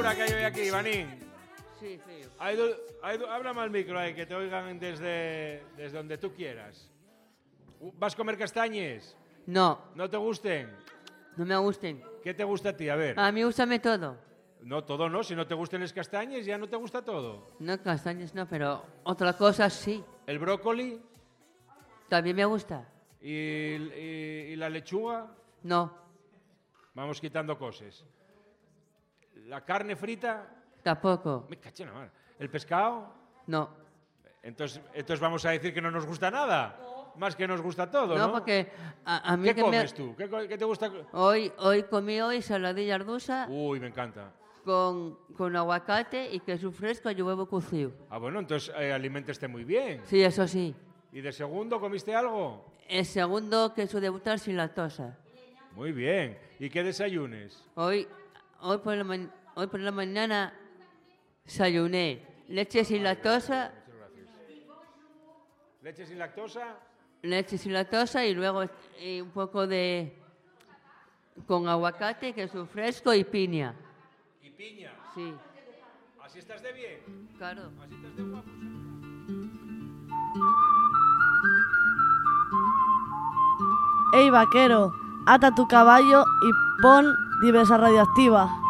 locura que hay hoy aquí, Ivanín. Sí, feo. Habla mal el micro ahí, que te oigan desde donde tú quieras. ¿Vas a comer castañes? No, ¿No te gusten? no me gusten. ¿Qué te gusta a ti? A ver. A mí gustame todo. No, todo no. Si no te gustan las castañes, ya no te gusta todo. No, castañas no, pero otra cosa sí. ¿El brócoli También me gusta. y la lechuga? No, Vamos quitando cosas. ¿La carne frita? tampoco. Me caché en la mano. ¿El pescado? No. Entonces vamos a decir que no nos gusta nada. Más que nos gusta todo, ¿no? No, porque a mí ¿Qué que comes tú? ¿Qué te gusta? Hoy comí saladilla rusa Uy, me encanta. con aguacate y queso fresco y huevo cocido. Ah, bueno, entonces aliménteste muy bien. Sí, eso sí. ¿Y de segundo comiste algo? El segundo, queso de butar sin lactosa. Muy bien. ¿Y qué desayunes? Hoy por la mañana desayuné leche sin lactosa, ¿Leche sin lactosa? y luego un poco de con aguacate, queso fresco y piña. ¿Y piña? Sí, ¿Así estás de bien? claro. ¿Así estás de guapo? Ey, vaquero, ata tu caballo y pon Diversa Radioactiva.